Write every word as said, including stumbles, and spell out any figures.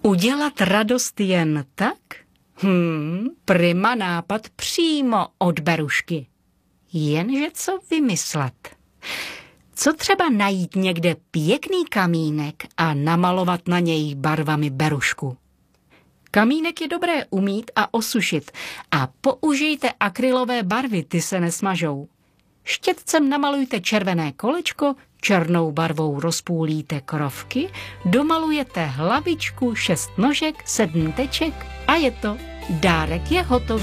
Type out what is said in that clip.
Udělat radost jen tak? Hmm, prima nápad přímo od Berušky. Jenže co vymyslet? Co třeba najít někde pěkný kamínek a namalovat na něj barvami Berušku? Kamínek je dobré umýt a osušit a použijte akrylové barvy, ty se nesmažou. Štětcem namalujte červené kolečko, černou barvou rozpůlíte krovky, domalujete hlavičku, šest nožek, sedm teček a je to. Dárek je hotový.